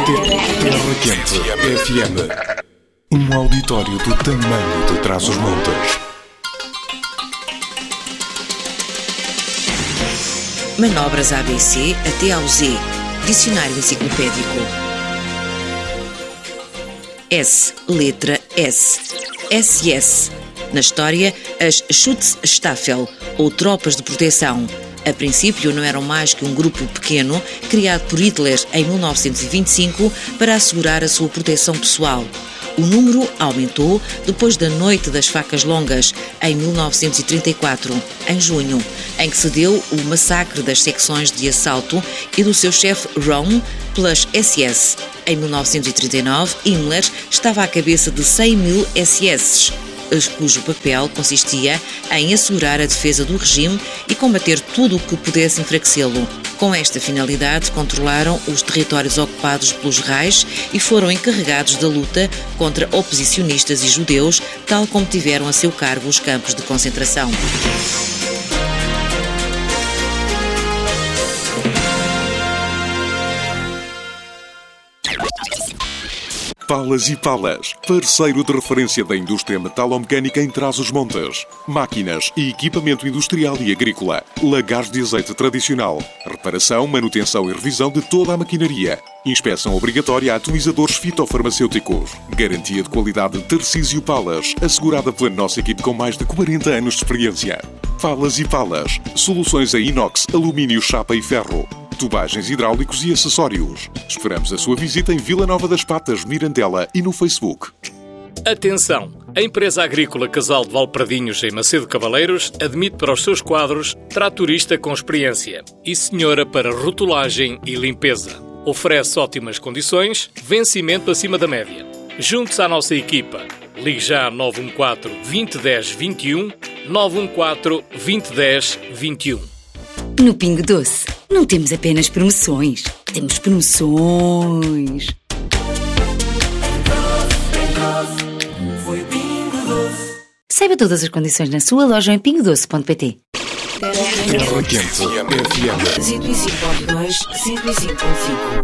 Terra Quente FM. Um auditório do tamanho de Trás-os-Montes. Manobras ABC até ao Z. Dicionário enciclopédico. S. Letra S. SS. Na história, as Schutzstaffel, ou tropas de proteção. A princípio não eram mais que um grupo pequeno, criado por Hitler em 1925 para assegurar a sua proteção pessoal. O número aumentou depois da Noite das Facas Longas, em 1934, em junho, em que se deu o massacre das secções de assalto e do seu chefe Röhm pelas SS. Em 1939, Himmler estava à cabeça de 100 mil SS, cujo papel consistia em assegurar a defesa do regime e combater tudo o que pudesse enfraquecê-lo. Com esta finalidade, controlaram os territórios ocupados pelos Reich e foram encarregados da luta contra oposicionistas e judeus, tal como tiveram a seu cargo os campos de concentração. Palas e Palas, parceiro de referência da indústria metalomecânica em Trás-os-Montes. Máquinas e equipamento industrial e agrícola. Lagares de azeite tradicional. Reparação, manutenção e revisão de toda a maquinaria. Inspeção obrigatória a atomizadores fitofarmacêuticos. Garantia de qualidade de Tarcísio Palas, assegurada pela nossa equipe com mais de 40 anos de experiência. Palas e Palas, soluções em inox, alumínio, chapa e ferro. Tubagens hidráulicos e acessórios. Esperamos a sua visita em Vila Nova das Patas, Mirandela e no Facebook. Atenção! A empresa agrícola Casal de Valpradinhos, em Macedo Cavaleiros, admite para os seus quadros tratorista com experiência e senhora para rotulagem e limpeza. Oferece ótimas condições, vencimento acima da média. Junte-se à nossa equipa. Ligue já 914 2010 21, 914 2010 21. No Pingo Doce, não temos apenas promoções, temos promoções. Saiba todas as condições na sua loja em pingodoce.pt. Terra Quente FM. 105.2, 105.5.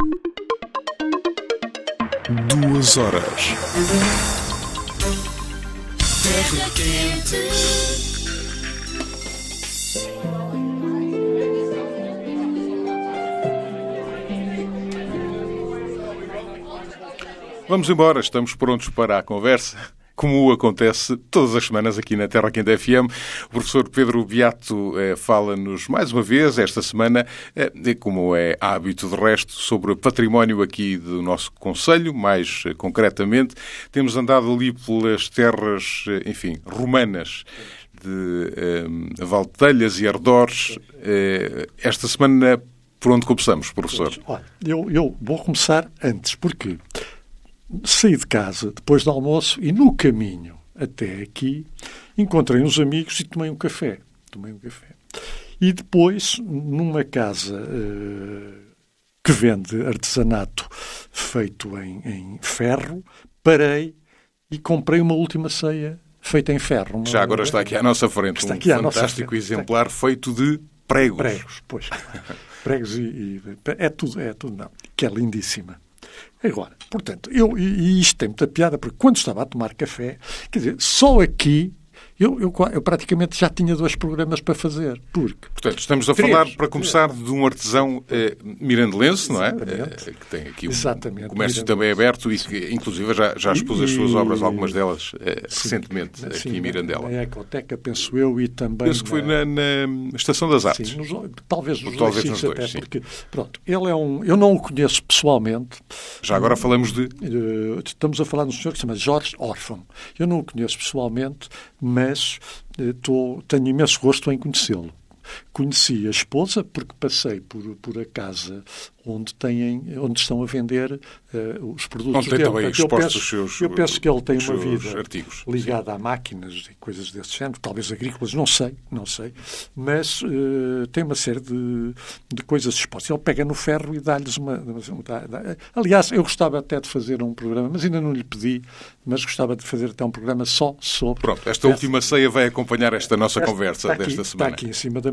2 horas. Terra Quente. Vamos embora, estamos prontos para a conversa, como acontece todas as semanas aqui na Terra Quente FM. O professor Pedro Beato fala-nos mais uma vez, esta semana, como é hábito de resto, sobre o património aqui do nosso concelho, mais concretamente. Temos andado ali pelas terras, enfim, romanas, de Valtelhas e Arredores. Esta semana, por onde começamos, professor? Olha, eu vou começar antes, porque saí de casa depois do almoço e no caminho até aqui encontrei uns amigos e tomei um café. E depois, numa casa que vende artesanato feito em ferro, parei e comprei uma última ceia feita em ferro. Já agora está aqui à nossa frente um fantástico exemplar feito de pregos. Pregos, pois. Pregos e é tudo não. Que é lindíssima. Agora, portanto, e isto tem muita piada, porque quando estava a tomar café, quer dizer, só aqui eu praticamente já tinha 2 programas para fazer. Portanto, estamos a falar, para começar, de um artesão mirandelense, não é? Que tem aqui um comércio também aberto e que, inclusive, já expôs as suas obras, algumas delas, recentemente, aqui em Mirandela. Na Ecoteca, penso eu, e também... Penso que foi na Estação das Artes. Sim, talvez nos dois, até sim. Porque, pronto, ele é eu não o conheço pessoalmente. Já agora falamos de... Estamos a falar de um senhor que se chama Jorge Orfão. Eu não o conheço pessoalmente, mas tenho imenso gosto em conhecê-lo. Conheci a esposa porque passei por a casa onde estão a vender os produtos dele. Eu penso que ele tem uma vida artigos, ligada a máquinas e coisas desse género, talvez agrícolas, não sei, mas tem uma série de coisas expostas. Ele pega no ferro e dá-lhes uma... Aliás, eu gostava até de fazer um programa, mas ainda não lhe pedi, mas gostava de fazer até um programa só sobre... Pronto, esta última ceia vai acompanhar esta nossa conversa desta semana. Está aqui em cima da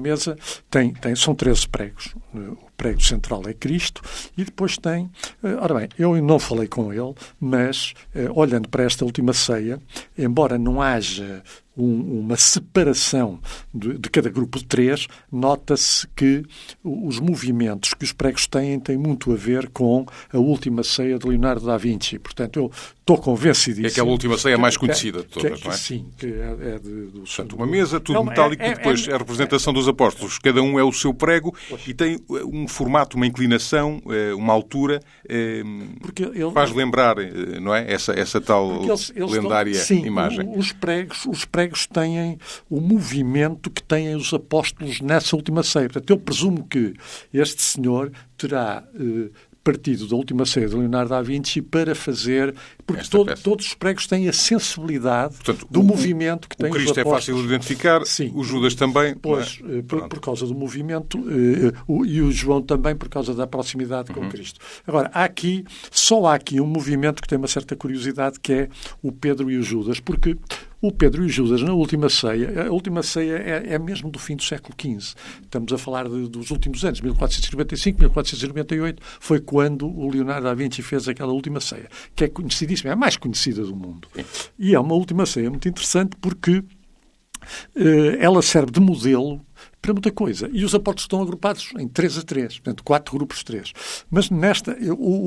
mesa são 13 pregos. O prego central é Cristo e depois tem... Ora bem, eu não falei com ele, mas olhando para esta última ceia, embora não haja uma separação de cada grupo de 3, nota-se que os movimentos que os pregos têm muito a ver com a última ceia de Leonardo da Vinci. Portanto, eu estou convencidíssimo... É aquela última ceia mais conhecida de todas, não é? Sim, que é do... Portanto, uma mesa, tudo metálico, e depois a representação dos apóstolos. Cada um é o seu prego e tem um formato, uma inclinação, uma altura, faz lembrar, não é? Essa tal lendária imagem. Os pregos têm o movimento que têm os apóstolos nessa última ceia. Portanto, eu presumo que este senhor terá partido da última ceia de Leonardo da Vinci para fazer... Porque todos os pregos têm a sensibilidade, portanto, do movimento que têm os apóstolos. O Cristo é fácil de identificar, sim. O Judas também. Pois, por causa do movimento, e o João também por causa da proximidade com Cristo. Agora, só há aqui um movimento que tem uma certa curiosidade, que é o Pedro e o Judas, porque o Pedro e o Judas, na última ceia, a última ceia é mesmo do fim do século XV. Estamos a falar dos últimos anos, 1495, 1498, foi quando o Leonardo da Vinci fez aquela última ceia, que é conhecidíssima, é a mais conhecida do mundo. E é uma última ceia muito interessante porque ela serve de modelo para muita coisa. E os apóstolos estão agrupados em 3 a 3, portanto, 4 grupos de 3. Mas nesta,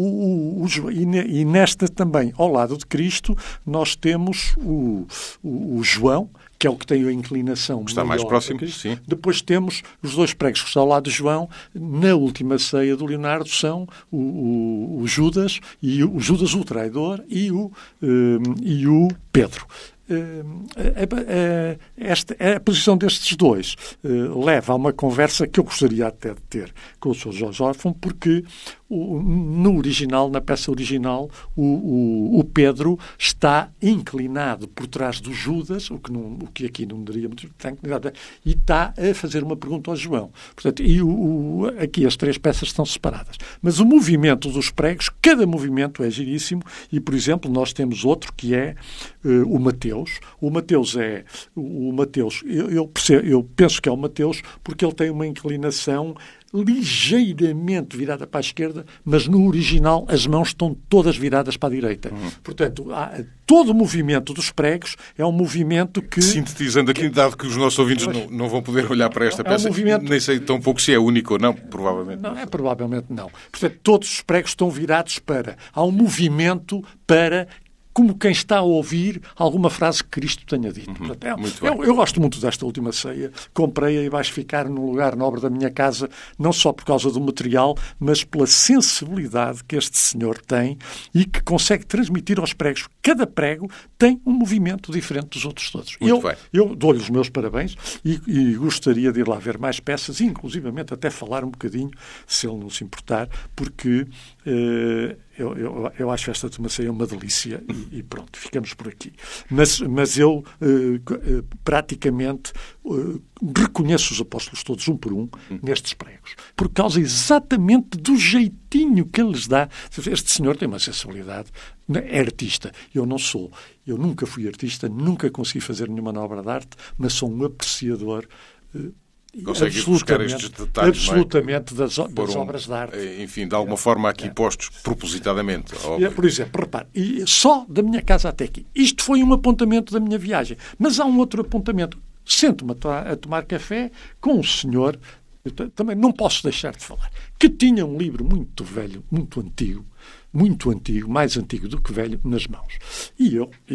e nesta também, ao lado de Cristo, nós temos o João, que é o que tem a inclinação está mais próximo, sim. Depois temos os 2 pregos que estão ao lado de João. Na última ceia do Leonardo são o Judas, e o Judas o traidor, e o Pedro. A posição destes 2 leva a uma conversa que eu gostaria até de ter com o Sr. Jorge Orfão, porque no original, na peça original, o Pedro está inclinado por trás do Judas, o que aqui não daria muito, e está a fazer uma pergunta ao João. Portanto, aqui as 3 peças estão separadas. Mas o movimento dos pregos, cada movimento é giríssimo, e, por exemplo, nós temos outro que é o Mateus. O Mateus eu penso que é o Mateus porque ele tem uma inclinação ligeiramente virada para a esquerda, mas no original as mãos estão todas viradas para a direita. Portanto, todo o movimento dos pregos é um movimento que... Sintetizando aqui, dado que os nossos ouvintes não vão poder olhar para esta peça, nem sei tão pouco se é único ou não, provavelmente. Provavelmente não. Portanto, todos os pregos estão virados para... Há um movimento para... como quem está a ouvir alguma frase que Cristo tenha dito. Eu gosto muito desta última ceia, comprei-a e vais ficar num lugar nobre da minha casa, não só por causa do material, mas pela sensibilidade que este senhor tem e que consegue transmitir aos pregos. Cada prego tem um movimento diferente dos outros todos. Eu dou-lhe os meus parabéns e gostaria de ir lá ver mais peças e, inclusivamente, até falar um bocadinho, se ele não se importar, porque... Eu acho esta última ceia uma delícia e pronto, ficamos por aqui. Mas eu praticamente reconheço os apóstolos todos um por um nestes pregos, por causa exatamente do jeitinho que ele lhes dá. Este senhor tem uma sensibilidade, é artista. Eu não sou. Eu nunca fui artista, nunca consegui fazer nenhuma obra de arte, mas sou um apreciador consegue buscar estes detalhes absolutamente das obras de arte. Enfim, de alguma forma aqui postos propositadamente. Por exemplo, repare, só da minha casa até aqui. Isto foi um apontamento da minha viagem. Mas há um outro apontamento. Sento-me a tomar café com um senhor, eu também não posso deixar de falar, que tinha um livro muito velho, muito antigo, mais antigo do que velho, nas mãos. E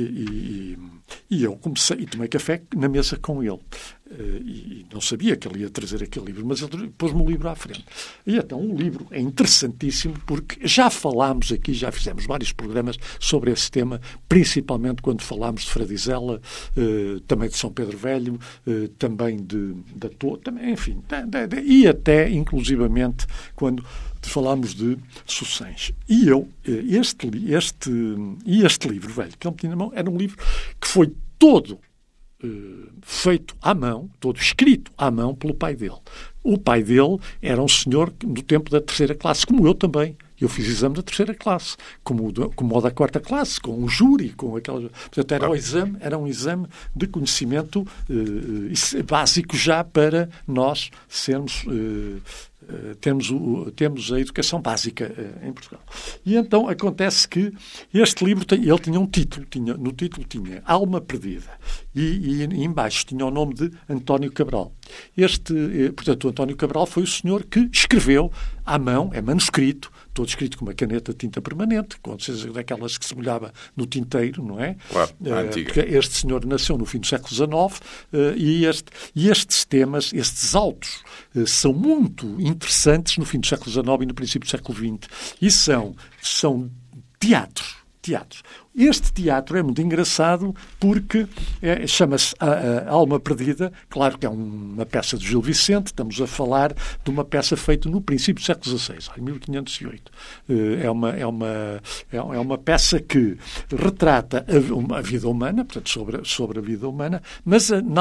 eu comecei e tomei café na mesa com ele. E não sabia que ele ia trazer aquele livro, mas ele pôs-me o livro à frente. E então o livro é interessantíssimo porque já falámos aqui, já fizemos vários programas sobre esse tema, principalmente quando falámos de Fradizela, também de São Pedro Velho, também da Torre, enfim, e até, inclusivamente, quando falámos de Sucens. E este livro velho que ele tinha na mão era um livro que foi todo feito à mão, todo escrito à mão pelo pai dele. O pai dele era um senhor do tempo da 3ª classe, como eu também. Eu fiz exame da terceira classe, como o da quarta classe, com um júri, com aquelas... Portanto, era um exame de conhecimento básico já para nós sermos... Temos a educação básica em Portugal. E então acontece que este livro ele tinha um título. No título tinha Alma Perdida. E embaixo tinha o nome de António Cabral. Portanto, o António Cabral foi o senhor que escreveu à mão, é manuscrito, todo escrito com uma caneta de tinta permanente, com certeza daquelas que se molhava no tinteiro, não é? Claro, a antiga. Porque este senhor nasceu no fim do século XIX e estes temas, estes autos, são muito interessantes no fim do século XIX e no princípio do século XX. E são teatros. Este teatro é muito engraçado porque chama-se a Alma Perdida. Claro que é uma peça de Gil Vicente. Estamos a falar de uma peça feita no princípio do século XVI, em 1508. É uma peça que retrata a vida humana, portanto, sobre a vida humana, mas